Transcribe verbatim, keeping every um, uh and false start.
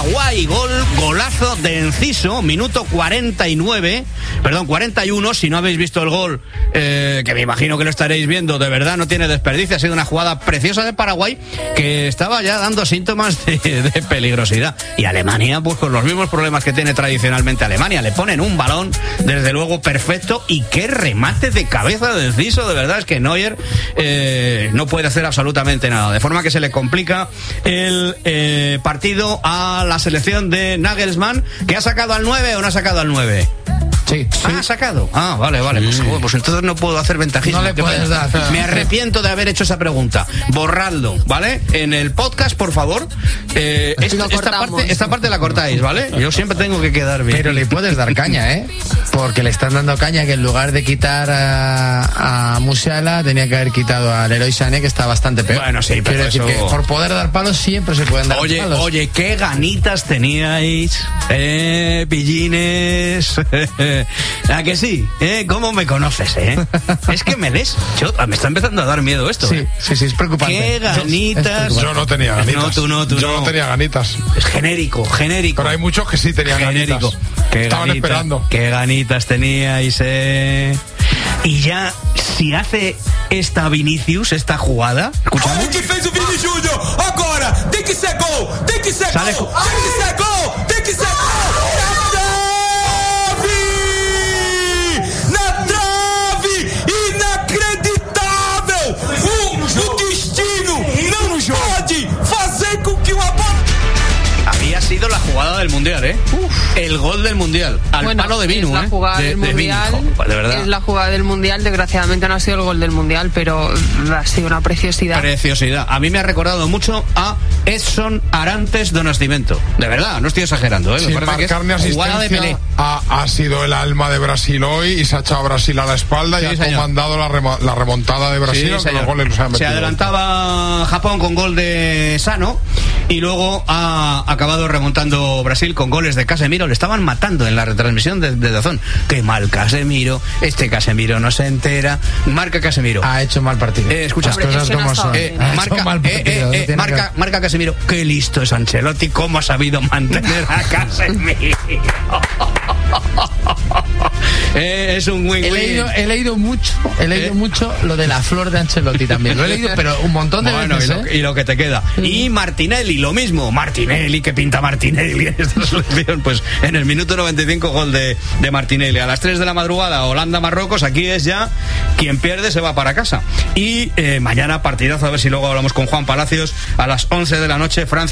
Paraguay. Gol, golazo de Enciso, minuto cuarenta y nueve, perdón, cuarenta y uno. Si no habéis visto el gol, eh, que me imagino que lo estaréis viendo, de verdad no tiene desperdicio. Ha sido una jugada preciosa de Paraguay que estaba ya dando síntomas de, de peligrosidad. Y Alemania, pues con los mismos problemas que tiene tradicionalmente Alemania, le ponen un balón, desde luego perfecto, y qué remate de cabeza de Enciso. De verdad es que Neuer eh, no puede hacer absolutamente nada, de forma que se le complica el eh, partido a la selección de Nagelsmann, que ha sacado al nueve o no ha sacado al nueve. Sí, sí. Ah, ha sacado. Ah, vale, vale. Sí. Pues, bueno, pues entonces no puedo hacer ventajismo. No le puedes dar. Me arrepiento de haber hecho esa pregunta. Borradlo, ¿vale? En el podcast, por favor. Eh, es, esta, parte, esta parte la cortáis, ¿vale? Yo siempre tengo que quedar bien. Pero le puedes dar caña, ¿eh? Porque le están dando caña que en lugar de quitar a, a Musiala, tenía que haber quitado a Leroy Sané, que está bastante peor. Bueno, sí, pero Quiero eso... decir que por poder dar palos siempre se pueden dar oye, palos. Oye, qué ganitas teníais, eh, pillines. ¿A que sí? ¿Eh? ¿Cómo me conoces, eh? Es que me des... Yo, me está empezando a dar miedo esto. Sí, ¿eh? sí, sí, es preocupante. Qué ganitas. Yo no tenía ganitas. No, tú no, tú Yo no. no tenía ganitas. Es genérico, genérico. Pero hay muchos que sí tenían genérico. ganitas. Qué Estaban ganitas, esperando. Qué ganitas teníais, eh. Y ya, si hace esta Vinicius, esta jugada, escuchamos. Olha que fez o Vini Júnior. Agora, tem que ser gol. Tem que ser Sale... gol. Tem que ser gol. Tem que ser gol. Na trave. Inacreditável. O, o destino não pode fazer com que uma bola... Había sido la jugada del Mundial, ¿eh? Uf. El gol del Mundial. Al bueno, palo de Vinu, es la ¿eh? jugada De, del de Mundial, Vinu, de verdad. Es la jugada del Mundial. Desgraciadamente no ha sido el gol del Mundial, pero ha sido una preciosidad. Preciosidad. A mí me ha recordado mucho a Edson Arantes do Nascimento. De verdad, no estoy exagerando, ¿eh? Me Sin parece que marcar ni es jugada de Pelé. asistencia, ha, ha sido el alma de Brasil hoy y se ha echado a Brasil a la espalda Sí, y ha señor. comandado la, remo, la remontada de Brasil, Sí, aunque señor. los goles los han metido. Se adelantaba Japón con gol de Sano y luego ha acabado remontando Brasil con goles de Casemiro. Le estaban matando en la retransmisión de, de Dazón. Qué mal Casemiro, este Casemiro no se entera. Marca Casemiro. Ha hecho mal partido. Eh, escucha, las cosas como son. Eh, Ha hecho marca, mal eh, partido, eh, eh, marca, que... marca Casemiro. Qué listo es Ancelotti, cómo ha sabido mantener a Casemiro. eh, es un win-win. He leído, he leído mucho, he leído eh. mucho lo de la flor de Ancelotti también. Lo he leído, pero un montón de bueno, veces. Y lo, ¿eh? y lo que te queda. Y Martinelli, lo mismo. Martinelli, que pinta Martinelli en esta selección. Pues en el minuto noventa y cinco, gol de, de Martinelli. A las tres de la madrugada, Holanda-Marruecos. Aquí es ya quien pierde se va para casa. Y eh, mañana partidazo, a ver si luego hablamos con Juan Palacios. A las once de la noche, Francia.